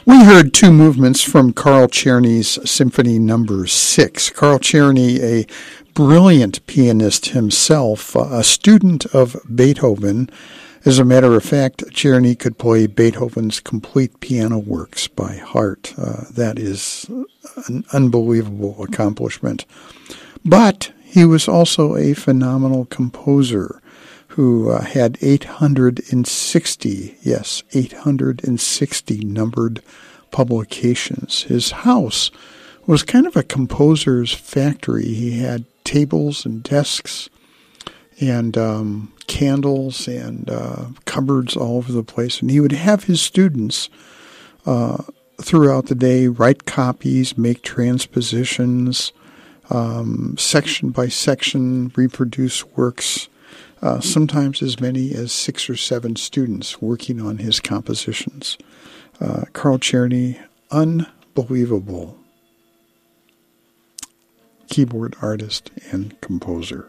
We heard two movements from Carl Czerny's Symphony No. 6. Carl Czerny, a brilliant pianist himself, a student of Beethoven. As a matter of fact, Czerny could play Beethoven's complete piano works by heart. That is an unbelievable accomplishment. But he was also a phenomenal composer who had 860 numbered publications. His house was kind of a composer's factory. He had tables and desks and candles and cupboards all over the place. And he would have his students throughout the day write copies, make transpositions, section by section, reproduce works. Sometimes as many as 6 or 7 students working on his compositions. Carl Czerny, unbelievable keyboard artist and composer.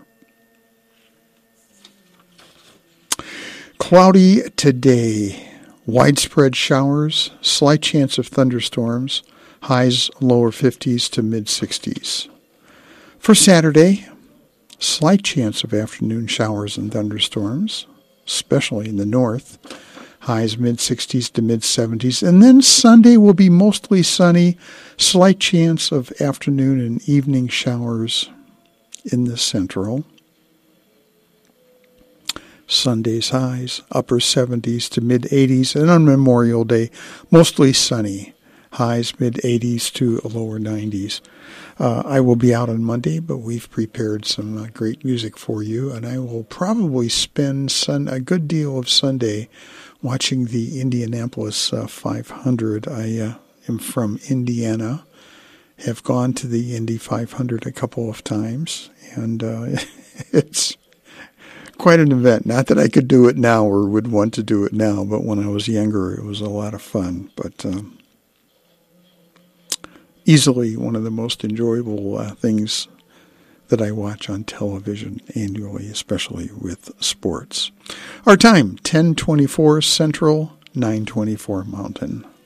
Cloudy today. Widespread showers, slight chance of thunderstorms, highs lower 50s to mid 60s. For Saturday, slight chance of afternoon showers and thunderstorms, especially in the north, highs mid-60s to mid-70s. And then Sunday will be mostly sunny, slight chance of afternoon and evening showers in the central. Sunday's highs, upper 70s to mid-80s. And on Memorial Day, mostly sunny, highs mid-80s to lower 90s. I will be out on Monday, but we've prepared some great music for you, and I will probably spend a good deal of Sunday watching the Indianapolis 500. I am from Indiana, have gone to the Indy 500 a couple of times, and it's quite an event. Not that I could do it now or would want to do it now, but when I was younger, it was a lot of fun. But easily one of the most enjoyable things that I watch on television annually, especially with sports. Our time, 10:24 Central, 9:24 Mountain.